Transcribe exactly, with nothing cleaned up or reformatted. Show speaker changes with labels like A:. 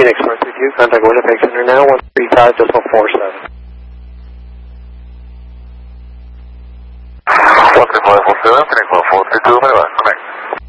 A: Phoenix four three two, contact Winnipeg Center now, one three five decimal four seven.
B: one three five four seven, Phoenix four three two, connect.